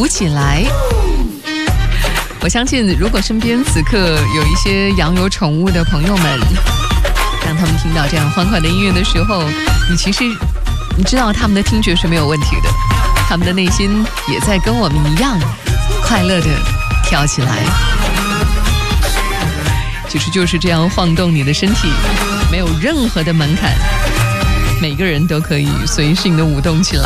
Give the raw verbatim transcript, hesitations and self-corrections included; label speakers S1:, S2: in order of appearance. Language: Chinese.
S1: 舞起来。我相信，如果身边此刻有一些养有宠物的朋友们，当他们听到这样欢快的音乐的时候，你其实你知道他们的听觉是没有问题的，他们的内心也在跟我们一样快乐的跳起来。其实就是这样晃动你的身体，没有任何的门槛，每个人都可以随性的舞动起来。